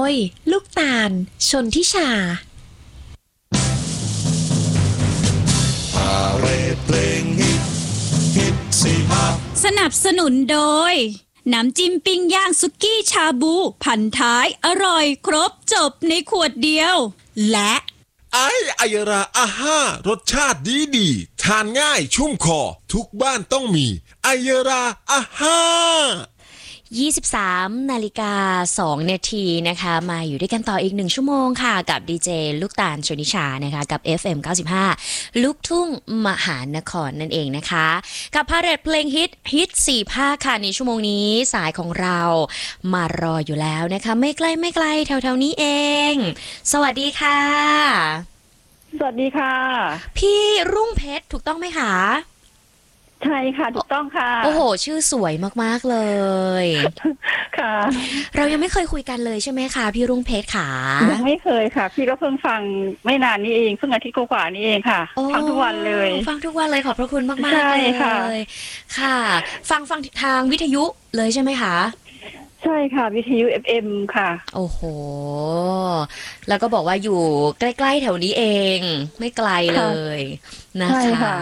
ยลูกตาลชนทิชาเพลงฮิตสี่ภาคสนับสนุนโดยน้ำจิ้มปิ้งย่างสุกี้ชาบูพันท้ายอร่อยครบจบในขวดเดียวและไอยราอาห้ารสชาติดีทานง่ายชุ่มคอทุกบ้านต้องมีไอยราอาห้า 23 นาฬิกา 2 นาทีนะคะมาอยู่ด้วยกันต่ออีก1ชั่วโมงค่ะกับดีเจลูกตาลชนิชานะคะกับ FM 95 ลูกทุ่งมหานครนั่นเองนะคะกับพาเรดเพลงฮิต4ภาคค่ะในชั่วโมงนี้สายของเรามารออยู่แล้วนะคะไม่ไกลแถวๆนี้เองสวัสดีค่ะสวัสดีค่ะพี่รุ่งเพชรถูกต้องไหมคะใช่ค่ะถูกต้องค่ะโอ้โหชื่อสวยมากๆเลยค่ะเรายังไม่เคยคุยกันเลยใช่ไหมคะพี่รุ่งเพชรค่ะยังไม่เคยค่ะพี่ก็เพิ่งฟังไม่นานนี้เองเพิ่งอาทิตย์กว่าๆนี้เองค่ะฟังทุกวันเลยฟังทุกวันเลยขอบพระคุณมากๆใช่ค่ะค่ะฟังทางวิทยุเลยใช่ไหมคะใช่ค่ะวิทยุ FM ค่ะโอ้โหแล้วก็บอกว่าอยู่ใกล้ๆแถวนี้เองไม่ไกลเลยนะคะ